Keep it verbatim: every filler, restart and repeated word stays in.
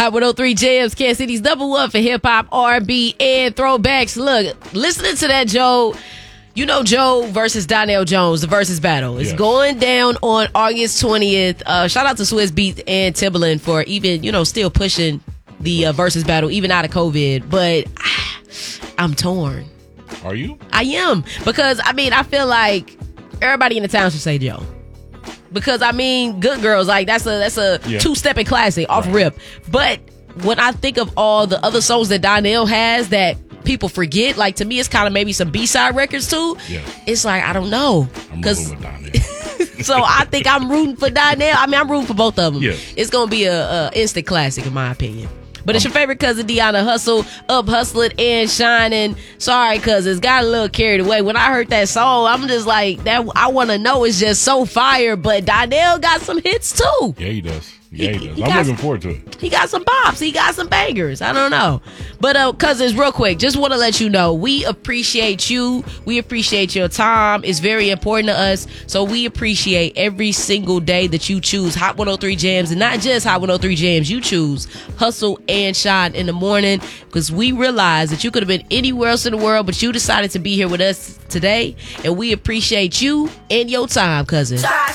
Hot one oh three Jams, Kansas City's number one for hip hop, R and B, and throwbacks. Look, listening to that, Joe. You know Joe versus Donnell Jones, the versus battle. It's yes. going down on August twentieth. Uh, shout out to Swizz Beatz and Timbaland for even, you know, still pushing the uh, versus battle, even out of COVID. But ah, I'm torn. Are you? I am. Because, I mean, I feel like everybody in the town should say Joe. Because, I mean, Good Girls, like, that's a that's a yeah. two-stepping classic off right. rip. But when I think of all the other songs that Donnell has that people forget, like, to me, it's kind of maybe some B-side records, too. Yeah. It's like, I don't know. I'm rolling with Donnell. So I think I'm rooting for Donnell. I mean, I'm rooting for both of them. Yeah. It's going to be a, a instant classic, in my opinion. But it's your favorite cousin, Deanna Hustle, up hustling and shining. Sorry, cousins, got a little carried away. When I heard that song, I'm just like, that. I want to know it's just so fire. But Donnell got some hits, too. Yeah, he does. Yeah, he, he does. he I'm got, looking forward to it. He got some bops. He got some bangers. I don't know. But, uh, cousins, real quick, just want to let you know, we appreciate you. We appreciate your time. It's very important to us. So we appreciate every single day that you choose Hot one oh three Jams. And not just Hot one oh three Jams. You choose Hustle and Shine in the morning. Because we realize that you could have been anywhere else in the world, but you decided to be here with us today. And we appreciate you and your time, cousin.